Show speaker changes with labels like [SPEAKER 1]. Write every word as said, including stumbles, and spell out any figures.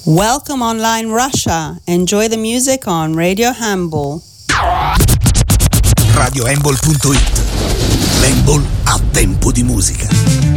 [SPEAKER 1] Welcome online Russia. Enjoy the music on Radio Handball.
[SPEAKER 2] radio handball punto it. Handball a tempo di musica.